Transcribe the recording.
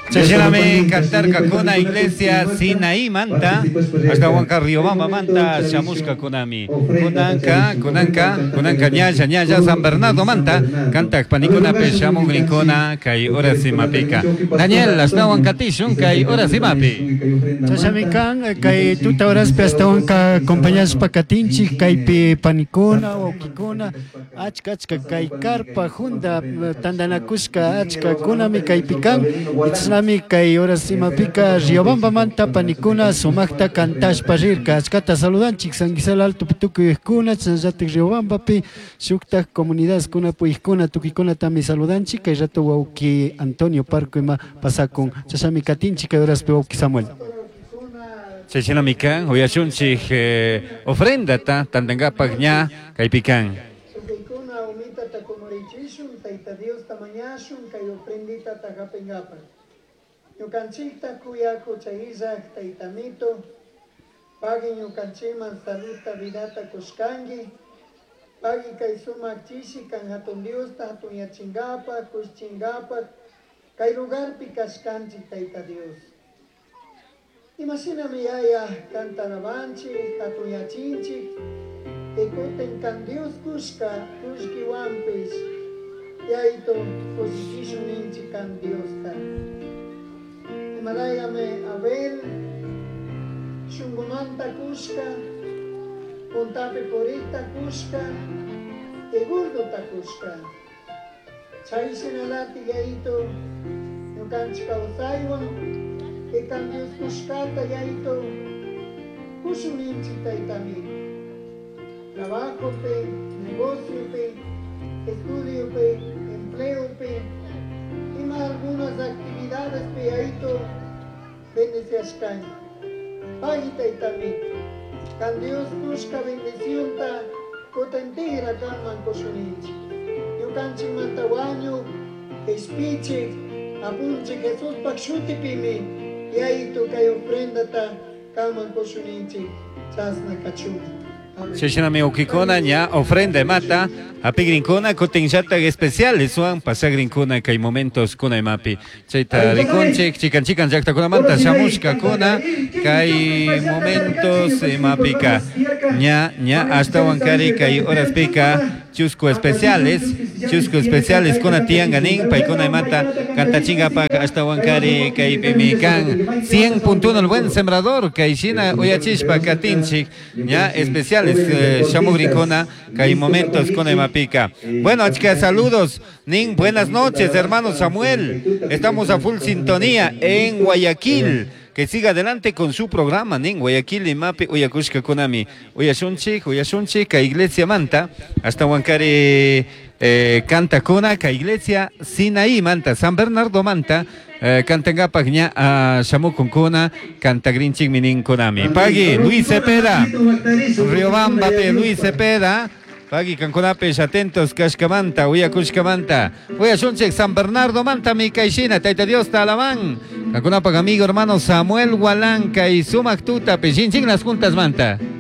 Chashinami cantar kakuna iglesia Sinaí manta hasta Huanca Riobamba manta Shamushka kunami kunanka ñalla San Bernardo manta canta panicuna pe shamu grincona kai ora simapika Daniel hasta Huanca tishun kai ora simapi Chashami kan kai tuta horas pe hasta Huanca compañías pacatinchi kai pe panicuna o kikuna achka kai carpa junda tandanakushka achka kunami kai pikan Itzlami kai horas simapika Riobamba manta panicuna sumakta cantash parirka achkata saludanchik sanguisal alto pituku kuna chanjatik Riobamba pi shukta comunidades kuna puikuna tukikuna tami saludanchik kai rato wauki Antonio Parco ima pasakun chashami katinchik kai horas pe wauki Samuel Chashinami kan huyashunchik ofrenda ta tandangapag ña kai pikan Dios tamañashun kay ofrendita tagapengapa. Yukanchikta kuyako chayizak taitamito. Pagi yukanchiman saluta vidata kuskangi. Pagi kay sumak chishi kan hatun Dios ta hatun yachingapa, kuschingapa. Kay lugar pikaskanchik taita Dios. Imagíname yaya cantarabanchi, hatun yachinchik. Ekuten kan Dios kuska, kuski wampis. Yaito position ninchi kan Dios ta. Himalaya me Abel, Shungunanta kushka, Pontape porita kushka, Egurdo ta kushka. Chaisinalati yaito, Yukanchika usaiwa, Ekan Dios kushkata yaito, Kushu ninchi taitami. Trabajo pe, negocio pe, estudio pe, empleo pe, y más algunas actividades pe aito, bendice ashkan. Pagita y también. Can Dios busca bendición ta, cotentegra calman cosuninchi. Yo canchi mantaguaño, espiche, apunche Jesús pakshuti pimi, y aito que ofrenda ta, calman cosuninchi, chasna cachuna. Shashinami ukikona ña ofrenda mata api grincona cotinchata especiales suan pasa grincona que hay momentos kuna mapi chaita riconche chican jacta kuna manta shamushka kuna que hay momentos mapika ña hasta Huancari que hay horas pica chusco especiales kuna tianganin paikuna mata canta chinga pa hasta Huancari que hay pimican 100.1 el buen sembrador que hay china uyachishpa katinchik ña especiales Shamugricona, que hay momentos con Emapica. Bueno, chicas, saludos. Nin, buenas noches, hermano Samuel. Estamos a full sintonía en Guayaquil. Que siga adelante con su programa, Nin, Guayaquil y Mapi, Uyakushka Konami. Uyashunchi, que iglesia manta, hasta Huancari canta cona, que iglesia Sinaí manta, San Bernardo manta. Cantanga pagña a Shamu Concona, canta Grinching Minin Konami. Pagui, Luis Cepeda, Riobamba, Luis Cepeda, Pagui, Canconape, atentos, Cascamanta, Uyacushcamanta, Uyashunchek, San Bernardo Manta, mi Caixina, Taita Dios Talamán, Canconapa, amigo hermano Samuel Hualanca y Sumac Tuta, Pechinching las juntas Manta.